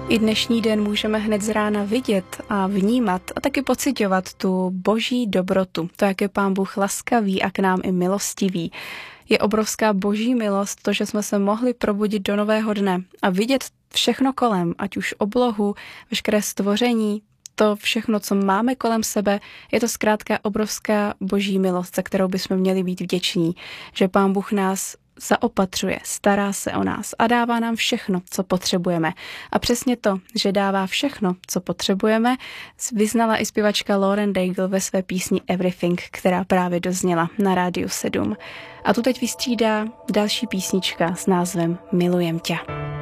I dnešní den můžeme hned z rána vidět a vnímat a taky pociťovat tu boží dobrotu, to, jak je Pán Bůh laskavý a k nám i milostivý. Je obrovská boží milost to, že jsme se mohli probudit do nového dne a vidět všechno kolem, ať už oblohu, veškeré stvoření, to všechno, co máme kolem sebe, je to zkrátka obrovská boží milost, za kterou bychom měli být vděční, že Pán Bůh nás zaopatřuje, stará se o nás a dává nám všechno, co potřebujeme. A přesně to, že dává všechno, co potřebujeme, vyznala i zpěvačka Lauren Daigle ve své písni Everything, která právě dozněla na Rádiu 7. A tu teď vystřídá další písnička s názvem Milujem tě.